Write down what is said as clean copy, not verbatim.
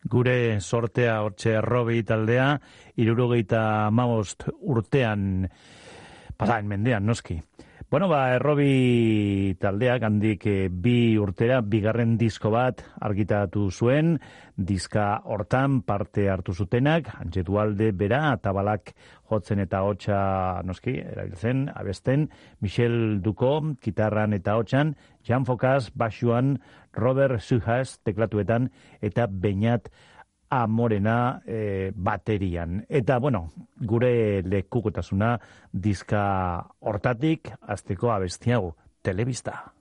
Gure sortea hortxe Robi taldea, 75 urtean, pasaren mendean, noski. Bueno, Robi taldeak handik 2 urtera, bigarren disko bat argitaratu zuen, diska hortan parte hartu zutenak, Antxetualde bera, Atabalak jotzen eta hotsa noski, erabiltzen, abesten, Michel Duko, gitarran eta hotxan, Jan Focas, basuan, Robert Suhas, teklatuetan, eta Beñat Amorena baterian. Eta, bueno, gure lekukotasuna diska hortatik, azteko abestiago, telebista.